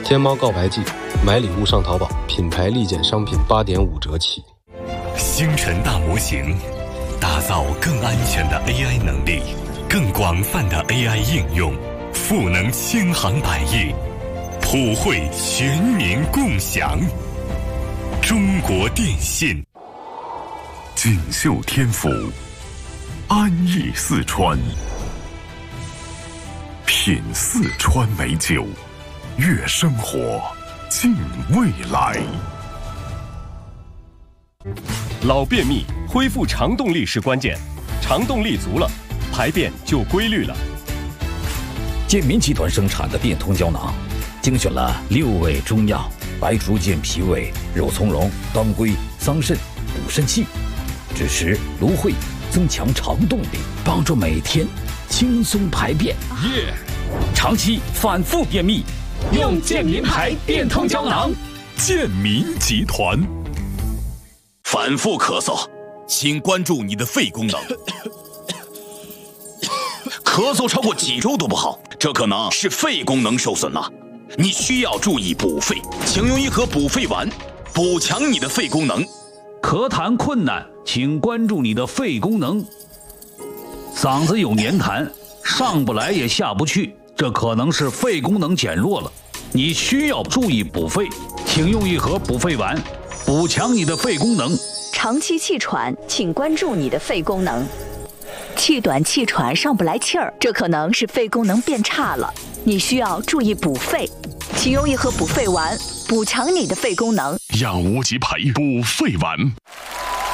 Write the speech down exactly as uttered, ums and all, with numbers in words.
天猫告白季，买礼物上淘宝，品牌立减商品八点五折起。 星辰大模型，打造更安全的 A I 能力，更广泛的 A I 应用，赋能千行百业，普惠全民共享。中国电信，锦绣天府，安逸四川，品四川美酒，悦生活，敬未来。 老便秘，恢复肠动力是关键，肠动力足了，排便就规律了。 健民集团生产的变通胶囊，精选了六味中药，白术健脾胃、肉苁蓉、当归、桑葚，补肾气，枳实、芦荟，增强肠动力，帮助每天轻松排便。 耶！ 长期反复便秘， 用健民牌变通胶囊。 健民集团。 反复咳嗽，请关注你的肺功能。咳嗽超过几周都不好，这可能是肺功能受损了。你需要注意补肺，请用一盒补肺丸，补强你的肺功能。 咳痰困难，请关注你的肺功能。嗓子有黏痰，上不来也下不去，这可能是肺功能减弱了。你需要注意补肺，请用一盒补肺丸，补强你的肺功能。 长期气喘，请关注你的肺功能。气短气喘上不来气儿，这可能是肺功能变差了，你需要注意补肺，请用一盒补肺丸，补强你的肺功能。 养无极牌补肺丸。